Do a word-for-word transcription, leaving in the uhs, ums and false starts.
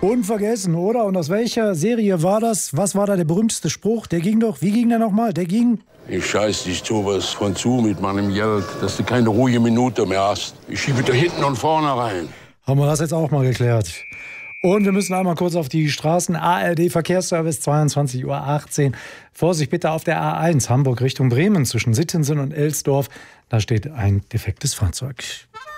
Unvergessen, oder? Und aus welcher Serie war das? Was war da der berühmteste Spruch? Der ging doch, wie ging der nochmal? Der ging... Ich scheiß dich sowas von zu mit meinem Geld, dass du keine ruhige Minute mehr hast. Ich schiebe da hinten und vorne rein. Haben wir das jetzt auch mal geklärt. Und wir müssen einmal kurz auf die Straßen. A R D-Verkehrsservice, zweiundzwanzig Uhr achtzehn. Vorsicht bitte auf der A eins, Hamburg Richtung Bremen, zwischen Sittensen und Elsdorf. Da steht ein defektes Fahrzeug.